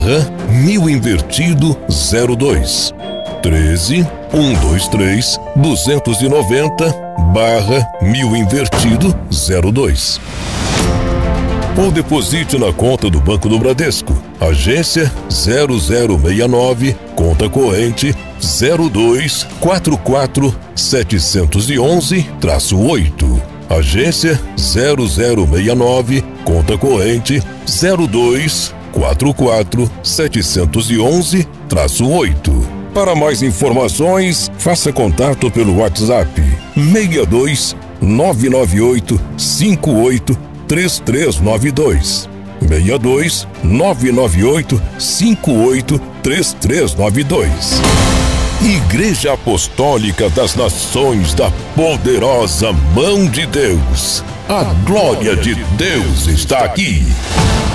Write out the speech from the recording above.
1000 invertido 02. 13 123 290 1000 invertido 02. Ou deposite na conta do Banco do Bradesco, agência 0069, conta corrente 0244-711-8. Agência 0069, conta corrente 0244-711-8. Para mais informações, faça contato pelo WhatsApp 62 998 58 3392. 62 998 58 3392. Igreja Apostólica das Nações da Poderosa Mão de Deus. A glória de Deus está aqui.